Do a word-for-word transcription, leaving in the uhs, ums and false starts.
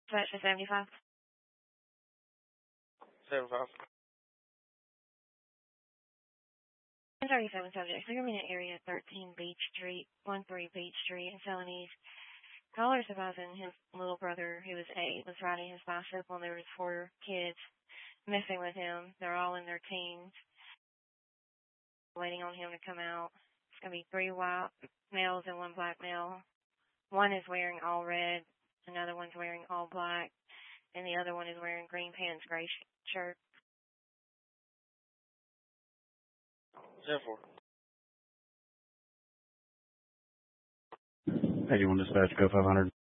Dispatch to seventy-five. seventy-five. ten thirty-seven subject. Clear minute area thirteen Beach Street, one three Beach Street in Celanese. Caller surviving his little brother, who was eight, was riding his bicycle, and there was four kids messing with him. They're all in their teens, waiting on him to come out. It's going to be three white males and one black male. One is wearing all red, another one's wearing all black, and the other one is wearing green pants, gray sh- shirt. ten four. eighty-one dispatch, go five hundred.